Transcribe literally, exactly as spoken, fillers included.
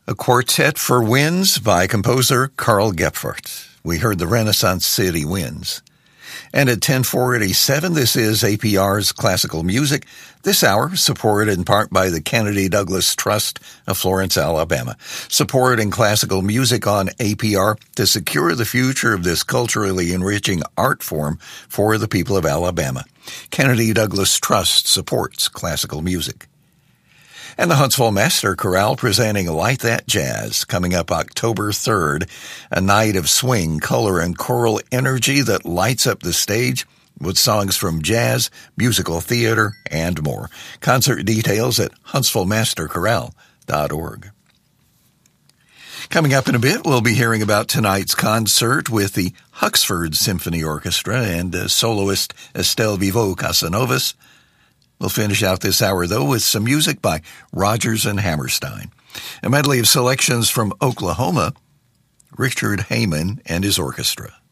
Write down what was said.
A Quartet for Winds by composer Karl Gephardt. We heard the Renaissance City Winds. And at ten forty-seven, this is A P R's Classical Music. This hour, supported in part by the Kennedy Douglas Trust of Florence, Alabama. Supporting classical music on A P R to secure the future of this culturally enriching art form for the people of Alabama. Kennedy Douglas Trust supports classical music. And the Huntsville Master Chorale presenting Light That Jazz, coming up October third, a night of swing, color, and choral energy that lights up the stage with songs from jazz, musical theater, and more. Concert details at huntsville master chorale dot org. Coming up in a bit, we'll be hearing about tonight's concert with the Huxford Symphony Orchestra and uh, soloist Estelle Vivo Casanovas. We'll finish out this hour, though, with some music by Rodgers and Hammerstein. A medley of selections from Oklahoma, Richard Heyman and his orchestra.